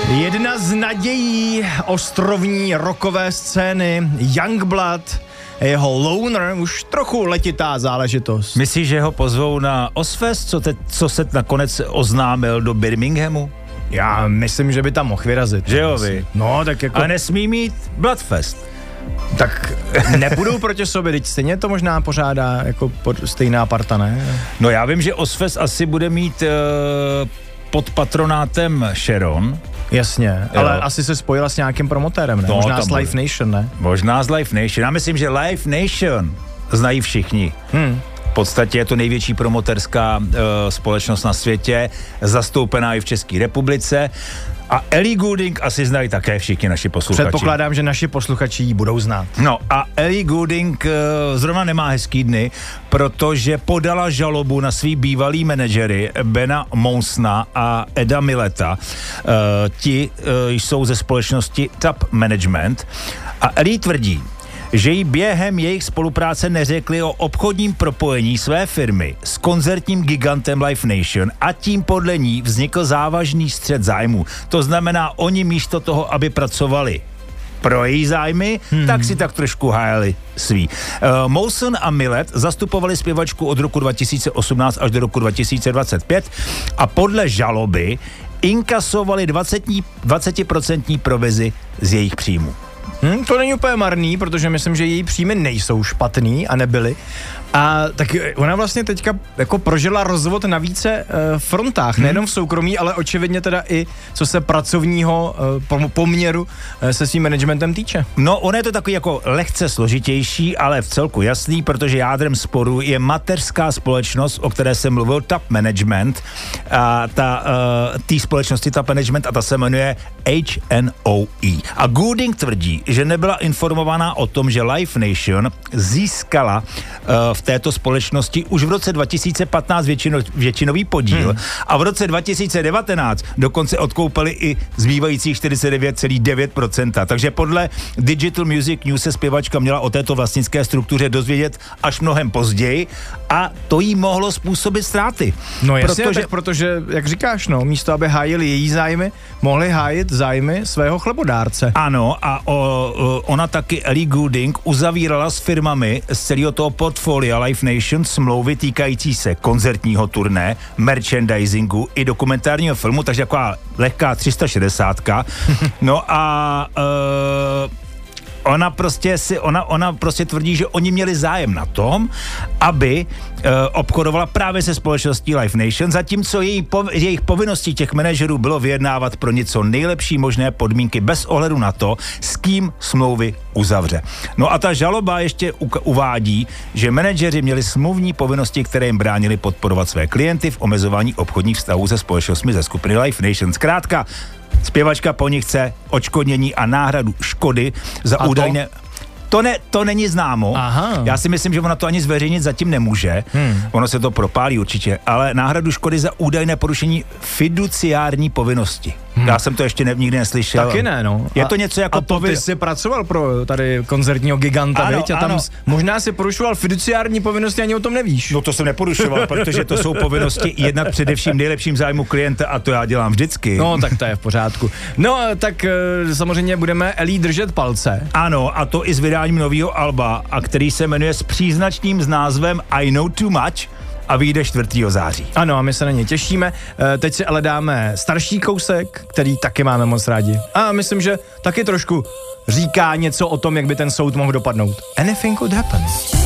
Jedna z nadějí ostrovní rockové scény Youngblood, jeho Loner, už trochu letitá záležitost. Myslíš, že ho pozvou na Ozzfest, co se nakonec oznámil do Birminghamu? Já myslím, že by tam mohl vyrazit. Že jo, vy? No, tak jako... A nesmí mít Bloodfest. Tak nepůjdou proti sobě, teď stejně to možná pořádá jako stejná parta, ne? No já vím, že Ozzfest asi bude mít pod patronátem Sharon. Jasně, ale asi se spojila s nějakým promotérem, ne? No, možná s Live Nation, ne? Možná s Live Nation. Já myslím, že Live Nation znají všichni. V podstatě je to největší promoterská společnost na světě, zastoupená i v České republice. A Ellie Goulding asi znají také všichni naši posluchači. Předpokládám, že naši posluchači ji budou znát. No a Ellie Goulding zrovna nemá hezký dny, protože podala žalobu na svý bývalý manažery Bena Monsona a Eda Milleta. Ti jsou ze společnosti Top Management a Ellie tvrdí, že jí během jejich spolupráce neřekli o obchodním propojení své firmy s koncertním gigantem Live Nation a tím podle ní vznikl závažný střet zájmu. To znamená, oni místo toho, aby pracovali pro její zájmy, tak si tak trošku hájili svý. Monson a Millet zastupovali zpěvačku od roku 2018 až do roku 2025 a podle žaloby inkasovali 20% provizi z jejich příjmu. To není úplně marný, protože myslím, že její příjmy nejsou špatný a nebyly. A tak ona vlastně teďka jako prožila rozvod na více frontách, nejenom v soukromí, ale očividně teda i co se pracovního poměru se svým managementem týče. No, ono je to takový jako lehce složitější, ale v celku jasný, protože jádrem sporu je mateřská společnost, o které jsem mluvil, Top Management. A té společnosti Top Management a ta se jmenuje HNOE. A Goulding tvrdí, že nebyla informovaná o tom, že Live Nation získala v této společnosti už v roce 2015 většinový podíl a v roce 2019 dokonce odkoupili i zbývajících 49,9%. Takže podle Digital Music News se zpěvačka měla o této vlastnické struktuře dozvědět až mnohem později a to jí mohlo způsobit ztráty. No jasně, protože jak říkáš, no, místo aby hájili její zájmy, mohli hájit zájmy svého chlebodárce. Ano, a ona taky, Ellie Goulding, uzavírala s firmami z celého toho portfolia Live Nation smlouvy týkající se koncertního turné, merchandisingu i dokumentárního filmu, takže taková lehká 360. No a ona prostě tvrdí, že oni měli zájem na tom, aby obchodovala právě se společností Live Nation, zatímco jejich povinností těch manažerů bylo vyjednávat pro něco nejlepší možné podmínky bez ohledu na to, s kým smlouvy uzavře. No a ta žaloba ještě uvádí, že manažeři měli smluvní povinnosti, které jim bránili podporovat své klienty v omezování obchodních vztahů se společnostmi ze skupiny Live Nation. Zkrátka, zpěvačka po nich chce odškodnění a náhradu škody za údajné... To není známo. Aha. Já si myslím, že ona to ani zveřejnit zatím nemůže. Ono se to propálí určitě, ale náhradu škody za údajné porušení fiduciární povinnosti. Já jsem to ještě nikdy neslyšel. Taky ne, no. Je to něco jako... A to ty jsi pracoval pro tady koncertního giganta, ano, a tam možná si porušoval fiduciární povinnosti, ani o tom nevíš. No to jsem neporušoval, protože to jsou povinnosti jednak především nejlepším zájmu klienta a to já dělám vždycky. No tak to je v pořádku. No tak samozřejmě budeme Ellie držet palce. Ano, a to i s vydáním nového alba, a který se jmenuje s příznačným názvem I Know Too Much a vyjde 4. září. Ano, a my se na ně těšíme. Teď si ale dáme starší kousek, který taky máme moc rádi. A myslím, že taky trošku říká něco o tom, jak by ten soud mohl dopadnout. Anything could happen.